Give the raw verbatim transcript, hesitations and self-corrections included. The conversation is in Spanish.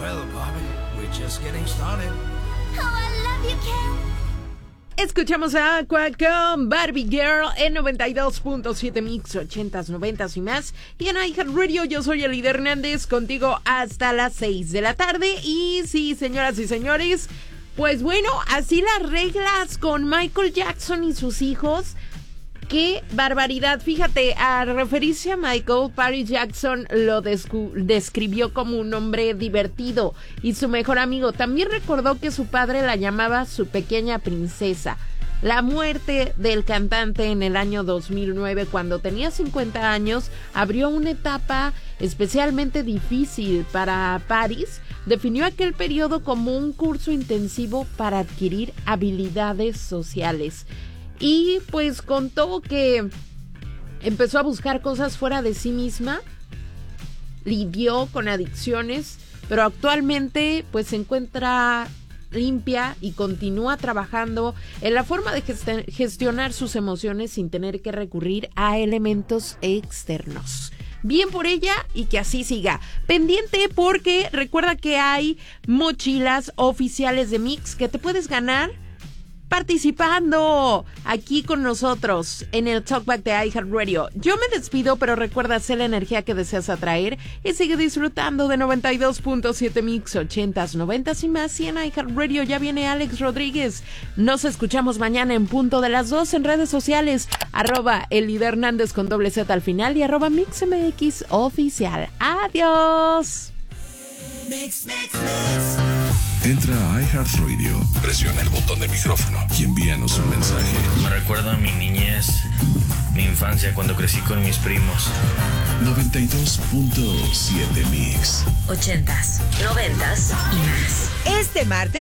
Well, Bobby, we're just getting started. Oh, I love you, Ken. Escuchamos a Aqua con Barbie Girl en noventa y dos punto siete Mix, ochentas, noventas y más. Y en iHeartRadio yo soy Elida Hernández, contigo hasta las seis de la tarde. Y sí, señoras y señores, pues bueno, así las reglas con Michael Jackson y sus hijos. ¡Qué barbaridad! Fíjate, al referirse a Michael, Paris Jackson lo descu- describió como un hombre divertido y su mejor amigo. También recordó que su padre la llamaba su pequeña princesa. La muerte del cantante en el año dos mil nueve, cuando tenía cincuenta años, abrió una etapa especialmente difícil para Paris. Definió aquel periodo como un curso intensivo para adquirir habilidades sociales. Y pues contó que empezó a buscar cosas fuera de sí misma, lidió con adicciones, pero actualmente pues se encuentra limpia y continúa trabajando en la forma de gest- gestionar sus emociones sin tener que recurrir a elementos externos. Bien por ella y que así siga. Pendiente porque recuerda que hay mochilas oficiales de Mix que te puedes ganar participando aquí con nosotros en el Talkback de iHeartRadio. Yo me despido, pero recuerda, sé la energía que deseas atraer y sigue disfrutando de noventa y dos punto siete Mix, ochentas, noventas y más. Y en iHeartRadio ya viene Alex Rodríguez. Nos escuchamos mañana en punto de las dos en redes sociales, arroba Elida Hernández con doble Z al final y arroba MixMX oficial. Adiós. Mix, mix, mix. Entra a iHeartRadio, presiona el botón de micrófono y envíanos un mensaje. Me recuerda a mi niñez, mi infancia cuando crecí con mis primos. noventa y dos punto siete Mix. Ochentas, noventas y más. Este martes